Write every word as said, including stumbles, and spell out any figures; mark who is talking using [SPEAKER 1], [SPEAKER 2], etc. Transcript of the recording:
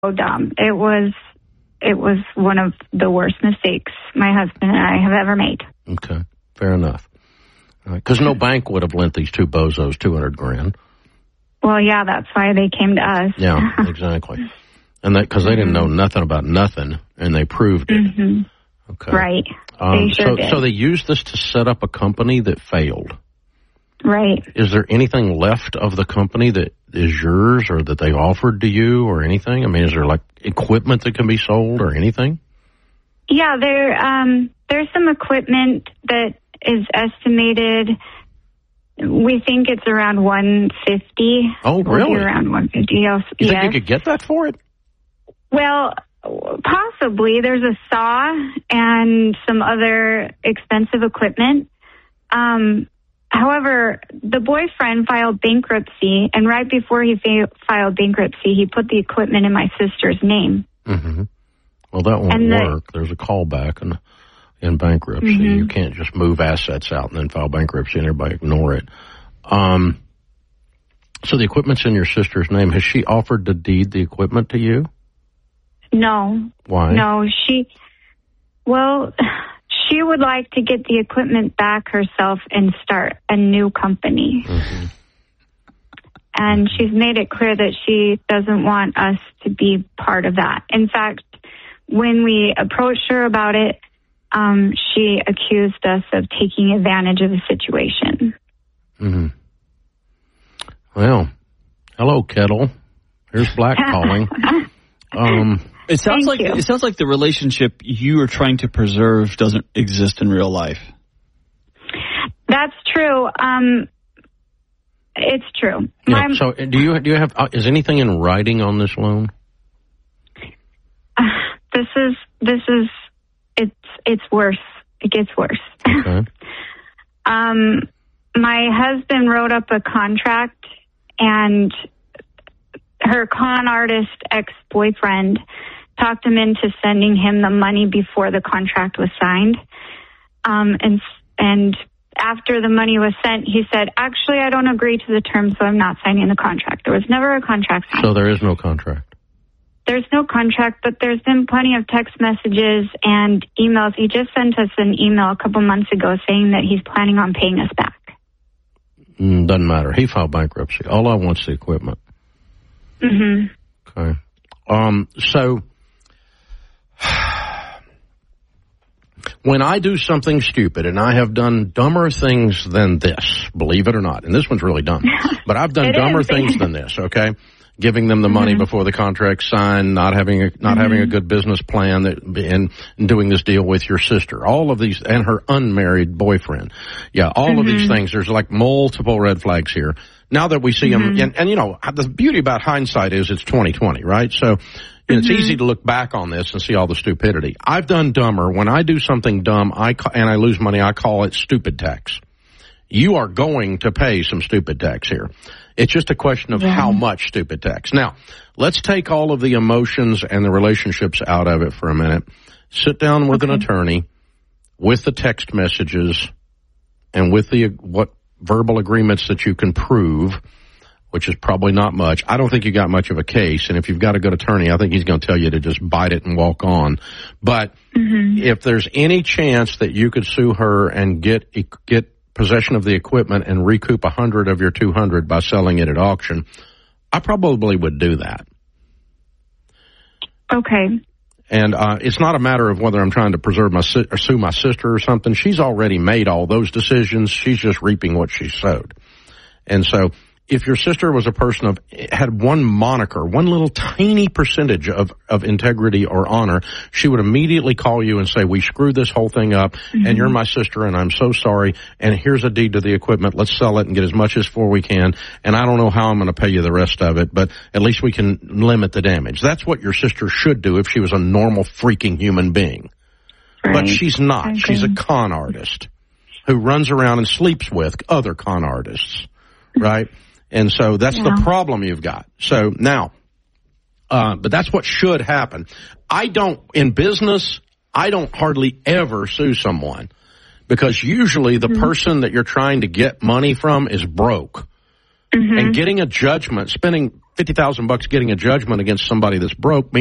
[SPEAKER 1] dumb. It was, it was one of the worst mistakes my husband and I have ever made.
[SPEAKER 2] Okay, fair enough. Because no bank would have lent these two bozos two hundred grand.
[SPEAKER 1] Well, yeah, that's why they came to us.
[SPEAKER 2] Yeah, exactly. And that because they didn't know nothing about nothing, and they proved it.
[SPEAKER 1] Mm-hmm.
[SPEAKER 2] Okay,
[SPEAKER 1] right.
[SPEAKER 2] Um,
[SPEAKER 1] they sure
[SPEAKER 2] so,
[SPEAKER 1] did.
[SPEAKER 2] so they used this to set up a company that failed.
[SPEAKER 1] Right.
[SPEAKER 2] Is there anything left of the company that is yours, or that they offered to you, or anything? I mean, is there like equipment that can be sold, or anything?
[SPEAKER 1] Yeah, there. Um, there's some equipment that is estimated. We think it's around one fifty.
[SPEAKER 2] Oh, really?
[SPEAKER 1] Around one fifty. Yes.
[SPEAKER 2] You think
[SPEAKER 1] yes.
[SPEAKER 2] you could get that for it?
[SPEAKER 1] Well, possibly. There's a saw and some other expensive equipment. Um, however, the boyfriend filed bankruptcy, and right before he fa- filed bankruptcy, he put the equipment in my sister's name.
[SPEAKER 2] Mm-hmm. Well, that won't
[SPEAKER 1] and the,
[SPEAKER 2] work. There's a callback in, in bankruptcy. Mm-hmm. You can't just move assets out and then file bankruptcy and everybody ignore it. Um, so the equipment's in your sister's name. Has she offered to deed the equipment to you?
[SPEAKER 1] No.
[SPEAKER 2] Why?
[SPEAKER 1] No, she, well, she would like to get the equipment back herself and start a new company. Mm-hmm. And mm-hmm. she's made it clear that she doesn't want us to be part of that. In fact, when we approached her about it, um, she accused us of taking advantage of the situation.
[SPEAKER 2] Mm-hmm. Well, hello, Kettle. Here's Black calling. Um,
[SPEAKER 3] it sounds
[SPEAKER 1] Thank
[SPEAKER 3] like
[SPEAKER 1] you.
[SPEAKER 3] it sounds like the relationship you are trying to preserve doesn't exist in real life.
[SPEAKER 1] That's true. Um, it's true.
[SPEAKER 2] Yeah, so, do you do you have uh, is anything in writing on this loan?
[SPEAKER 1] Uh, this is this is it's it's worse. It gets worse.
[SPEAKER 2] Okay.
[SPEAKER 1] um, my husband wrote up a contract, and her con artist ex-boyfriend talked him into sending him the money before the contract was signed. Um, and and after the money was sent, he said, actually, I don't agree to the terms, so I'm not signing the contract. There was never a contract signed.
[SPEAKER 2] So there is no contract?
[SPEAKER 1] There's no contract, but there's been plenty of text messages and emails. He just sent us an email a couple months ago saying that he's planning on paying us back.
[SPEAKER 2] Mm, doesn't matter. He filed bankruptcy. All I want's the equipment.
[SPEAKER 1] Mm-hmm.
[SPEAKER 2] Okay. Um, so when I do something stupid, and I have done dumber things than this, believe it or not, and this one's really dumb, but I've done dumber is. things than this, okay? Giving them the money mm-hmm. before the contract's signed, not having a, not mm-hmm. having a good business plan, that, and, and doing this deal with your sister. All of these, and her unmarried boyfriend. Yeah, all mm-hmm. of these things. There's like multiple red flags here. Now that we see mm-hmm. them, and, and you know, the beauty about hindsight is it's twenty twenty, right? So mm-hmm. it's easy to look back on this and see all the stupidity. I've done dumber. When I do something dumb, I ca- and I lose money, I call it stupid tax. You are going to pay some stupid tax here. It's just a question of yeah. how much stupid tax. Now, let's take all of the emotions and the relationships out of it for a minute. Sit down with okay. an attorney, with the text messages, and with the what verbal agreements that you can prove, which is probably not much. I don't think you got much of a case, and if you've got a good attorney, I think he's going to tell you to just bite it and walk on. But mm-hmm. if there's any chance that you could sue her and get get possession of the equipment and recoup a hundred of your two hundred by selling it at auction, I probably would do that.
[SPEAKER 1] Okay.
[SPEAKER 2] And uh, it's not a matter of whether I'm trying to preserve my si- or sue my sister or something. She's already made all those decisions. She's just reaping what she sowed. And so if your sister was a person of, had one moniker, one little tiny percentage of, of integrity or honor, she would immediately call you and say, we screwed this whole thing up, mm-hmm. and you're my sister, and I'm so sorry, and here's a deed to the equipment. Let's sell it and get as much as for we can, and I don't know how I'm going to pay you the rest of it, but at least we can limit the damage. That's what your sister should do if she was a normal freaking human being. Right. But she's not. Okay. She's a con artist who runs around and sleeps with other con artists, right? And so that's yeah. the problem you've got. So now, uh, but that's what should happen. I don't, in business, I don't hardly ever sue someone because usually the mm-hmm. person that you're trying to get money from is broke. Mm-hmm. And getting a judgment, spending fifty thousand bucks getting a judgment against somebody that's broke